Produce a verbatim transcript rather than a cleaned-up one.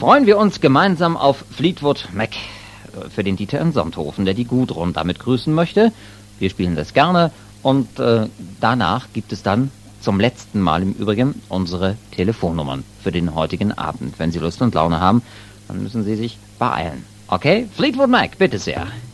freuen wir uns gemeinsam auf Fleetwood Mac. Für den Dieter in Sonthofen, der die Gudrun damit grüßen möchte. Wir spielen das gerne. Und äh, danach gibt es dann zum letzten Mal im Übrigen unsere Telefonnummern für den heutigen Abend. Wenn Sie Lust und Laune haben, dann müssen Sie sich beeilen. Okay? Fleetwood Mac, bitte sehr.